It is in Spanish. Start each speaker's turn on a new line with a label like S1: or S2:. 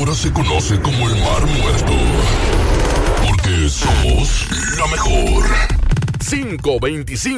S1: ahora se conoce como el Mar Muerto. Porque somos la mejor. 525